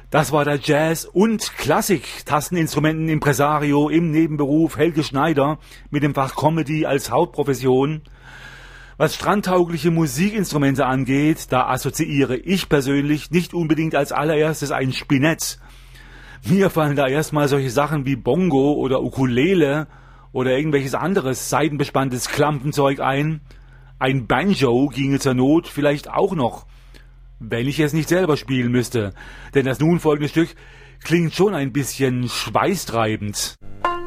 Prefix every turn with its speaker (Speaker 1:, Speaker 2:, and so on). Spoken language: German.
Speaker 1: Das war der Jazz- und Klassik-Tasteninstrumenten-Impresario im Nebenberuf Helge Schneider mit dem Fach Comedy als Hauptprofession. Was strandtaugliche Musikinstrumente angeht, da assoziiere ich persönlich nicht unbedingt als allererstes ein Spinett. Mir fallen da erstmal solche Sachen wie Bongo oder Ukulele oder irgendwelches anderes seidenbespanntes Klampenzeug ein. Ein Banjo ginge zur Not vielleicht auch noch, wenn ich es nicht selber spielen müsste, denn das nun folgende Stück klingt schon ein bisschen schweißtreibend.